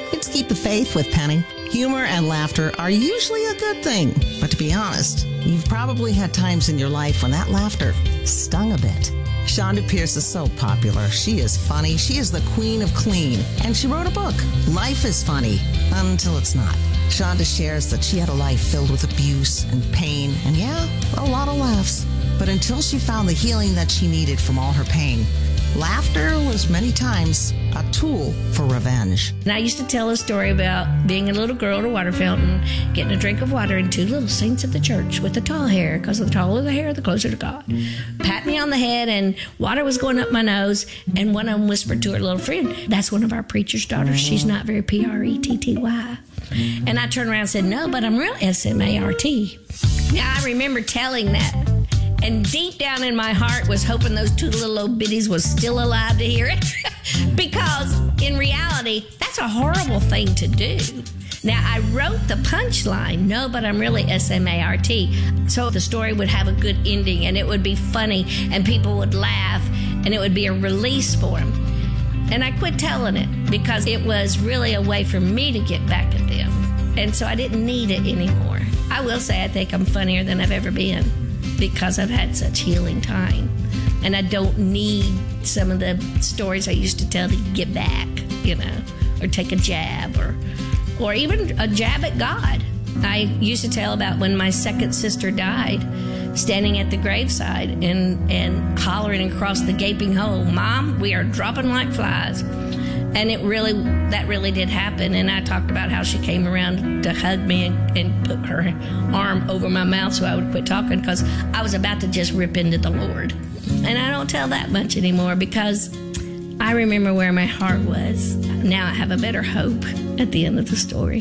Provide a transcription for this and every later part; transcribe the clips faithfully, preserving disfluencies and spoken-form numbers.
It's Keep the Faith with Penny. Humor and laughter are usually a good thing, but to be honest, you've probably had times in your life when that laughter stung a bit. Shonda Pierce is so popular. She is funny. She is the queen of clean. And she wrote a book, Life is Funny, Until It's Not. Shonda shares that she had a life filled with abuse and pain and, yeah, a lot of laughs. But until she found the healing that she needed from all her pain, laughter was many times a tool for revenge. And I used to tell a story about being a little girl at a water fountain, getting a drink of water, and two little saints of the church with the tall hair, because the taller the hair, the closer to God, pat me on the head, and water was going up my nose, and one of them whispered to her little friend, "That's one of our preacher's daughters. She's not very P R E T T Y. And I turned around and said, "No, but I'm real S M A R T. Now, I remember telling that. And deep down in my heart was hoping those two little old biddies was still alive to hear it. Because in reality, that's a horrible thing to do. Now, I wrote the punchline, "No, but I'm really S M A R T. So the story would have a good ending, and it would be funny, and people would laugh, and it would be a release for them. And I quit telling it because it was really a way for me to get back at them. And so I didn't need it anymore. I will say I think I'm funnier than I've ever been, because I've had such healing time. And I don't need some of the stories I used to tell to get back, you know, or take a jab, or or even a jab at God. I used to tell about when my second sister died, standing at the graveside and, and hollering across the gaping hole, "Mom, we are dropping like flies." And it really, that really did happen. And I talked about how she came around to hug me and, and put her arm over my mouth so I would quit talking, because I was about to just rip into the Lord. And I don't tell that much anymore because I remember where my heart was. Now I have a better hope at the end of the story.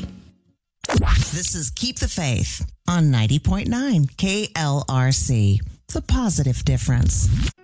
This is Keep the Faith on ninety point nine K L R C, The Positive Difference.